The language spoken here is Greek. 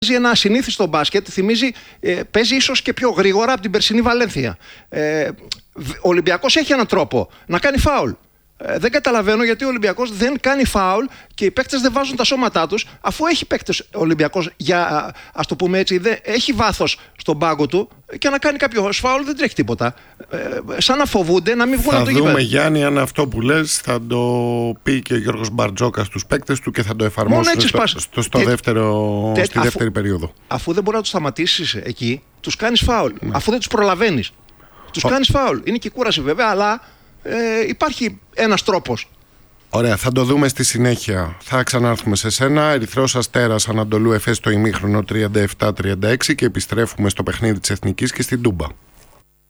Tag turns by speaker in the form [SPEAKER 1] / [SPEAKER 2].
[SPEAKER 1] Ένα ασυνήθιστο μπάσκετ, παίζει ίσως και πιο γρήγορα από την περσινή Βαλένθια. Ο Ολυμπιακός έχει έναν τρόπο να κάνει φάουλ. Δεν καταλαβαίνω γιατί ο Ολυμπιακός δεν κάνει φάουλ και οι παίκτες δεν βάζουν τα σώματά τους, αφού έχει παίκτες ο Ολυμπιακός, ας το πούμε έτσι, έχει βάθος στον πάγκο του και να κάνει κάποιο φάουλ δεν τρέχει τίποτα. Σαν να φοβούνται να μην βγουν από το γήπεδο.
[SPEAKER 2] Θα δούμε, Γιάννη, αν αυτό που λες θα το πει και ο Γιώργος Μπαρτζόκας στους παίκτες του και θα το εφαρμόσει στη δεύτερη περίοδο.
[SPEAKER 1] Αφού δεν μπορεί να τους σταματήσεις εκεί, τους κάνεις φάουλ. Αφού δεν τους προλαβαίνεις, τους κάνεις φάουλ. Είναι και κούραση βέβαια, αλλά υπάρχει ένας τρόπος.
[SPEAKER 2] Ωραία, θα το δούμε στη συνέχεια. Θα ξανάρθουμε σε σένα. Ερυθρός Αστέρας Ανατολού Εφές στο ημίχρονο 37-36 και επιστρέφουμε στο παιχνίδι της Εθνικής και στην Τούμπα.